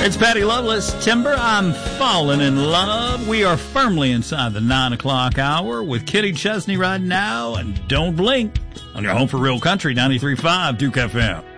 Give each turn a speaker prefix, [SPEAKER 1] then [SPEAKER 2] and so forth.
[SPEAKER 1] It's Patty Loveless. Timber, I'm falling in love. We are firmly inside the 9 o'clock hour with Kitty Chesney right now. And don't blink on your home for real country, 93.5 Duke FM.